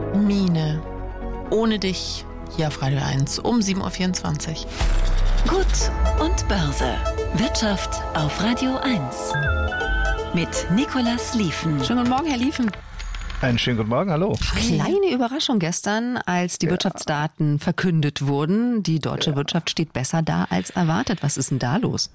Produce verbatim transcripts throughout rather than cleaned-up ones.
Mine. Ohne dich. Hier auf Radio eins um sieben Uhr vierundzwanzig. Gut und Börse. Wirtschaft auf Radio eins. Mit Nicolas Lieven. Schönen guten Morgen, Herr Lieven. Einen schönen guten Morgen, hallo. Kleine Überraschung gestern, als die ja. Wirtschaftsdaten verkündet wurden. Die deutsche ja. Wirtschaft steht besser da als erwartet. Was ist denn da los?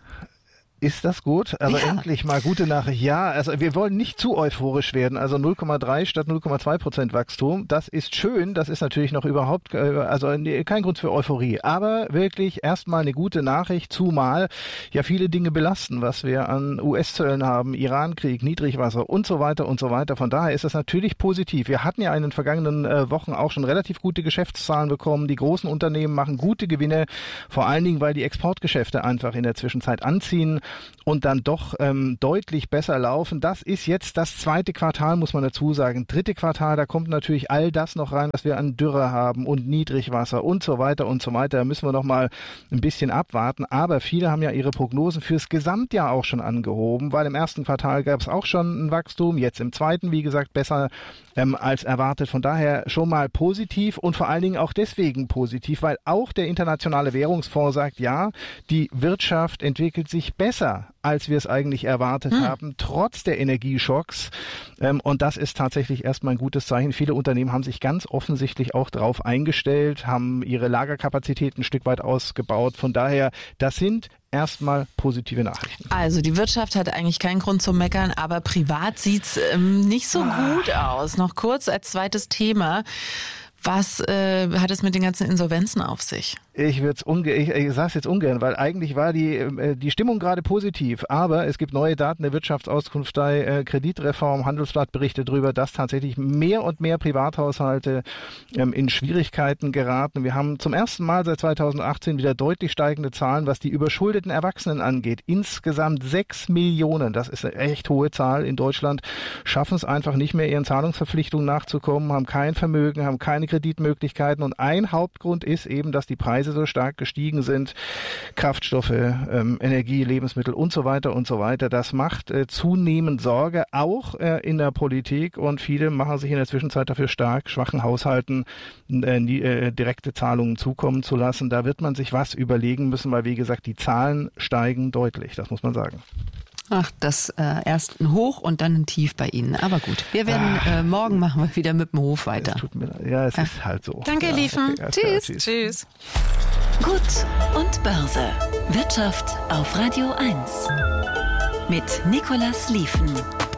Ist das gut? Also ja. endlich mal gute Nachricht. Ja, also wir wollen nicht zu euphorisch werden. Also null Komma drei statt null Komma zwei Prozent Wachstum. Das ist schön. Das ist natürlich noch überhaupt, also kein Grund für Euphorie. Aber wirklich erstmal eine gute Nachricht, zumal ja viele Dinge belasten, was wir an U S-Zöllen haben, Iran-Krieg, Niedrigwasser und so weiter und so weiter. Von daher ist das natürlich positiv. Wir hatten ja in den vergangenen äh, Wochen auch schon relativ gute Geschäftszahlen bekommen. Die großen Unternehmen machen gute Gewinne, vor allen Dingen, weil die Exportgeschäfte einfach in der Zwischenzeit anziehen und dann doch ähm, deutlich besser laufen. Das ist jetzt das zweite Quartal, muss man dazu sagen. Dritte Quartal, da kommt natürlich all das noch rein, was wir an Dürre haben und Niedrigwasser und so weiter und so weiter. Da müssen wir noch mal ein bisschen abwarten. Aber viele haben ja ihre Prognosen fürs Gesamtjahr auch schon angehoben, weil im ersten Quartal gab es auch schon ein Wachstum, jetzt im zweiten, wie gesagt, besser ähm, als erwartet. Von daher schon mal positiv und vor allen Dingen auch deswegen positiv, weil auch der Internationale Währungsfonds sagt, ja, die Wirtschaft entwickelt sich besser, als wir es eigentlich erwartet hm. haben, trotz der Energieschocks. Ähm, und das ist tatsächlich erstmal ein gutes Zeichen. Viele Unternehmen haben sich ganz offensichtlich auch darauf eingestellt, haben ihre Lagerkapazitäten ein Stück weit ausgebaut. Von daher, das sind erstmal positive Nachrichten. Also die Wirtschaft hat eigentlich keinen Grund zum Meckern, aber privat sieht's ähm, nicht so ah. gut aus. Noch kurz als zweites Thema. Was äh, hat es mit den ganzen Insolvenzen auf sich? Ich würde es unge- ich, ich sage es jetzt ungern, weil eigentlich war die äh, die Stimmung gerade positiv, aber es gibt neue Daten der Wirtschaftsauskunftei, äh, Kreditreform, Handelsblatt berichtet darüber, dass tatsächlich mehr und mehr Privathaushalte ähm, in Schwierigkeiten geraten. Wir haben zum ersten Mal seit zweitausendachtzehn wieder deutlich steigende Zahlen, was die überschuldeten Erwachsenen angeht. Insgesamt sechs Millionen, das ist eine echt hohe Zahl in Deutschland, schaffen es einfach nicht mehr, ihren Zahlungsverpflichtungen nachzukommen, haben kein Vermögen, haben keine Kreditmöglichkeiten und ein Hauptgrund ist eben, dass die Preise so stark gestiegen sind, Kraftstoffe, ähm, Energie, Lebensmittel und so weiter und so weiter. Das macht äh, zunehmend Sorge, auch äh, in der Politik und viele machen sich in der Zwischenzeit dafür stark, schwachen Haushalten äh, die, äh, direkte Zahlungen zukommen zu lassen. Da wird man sich was überlegen müssen, weil wie gesagt, die Zahlen steigen deutlich, das muss man sagen. Ach, das äh, erst ein Hoch und dann ein Tief bei Ihnen. Aber gut, wir werden äh, morgen machen wir wieder mit dem Hof weiter. Es tut mir leid. Ja, es ja. ist halt so. Danke, ja, Liefen. Okay, tschüss. Tschüss. Tschüss. Gut und Börse. Wirtschaft auf Radio eins. Mit Nicolas Lieven.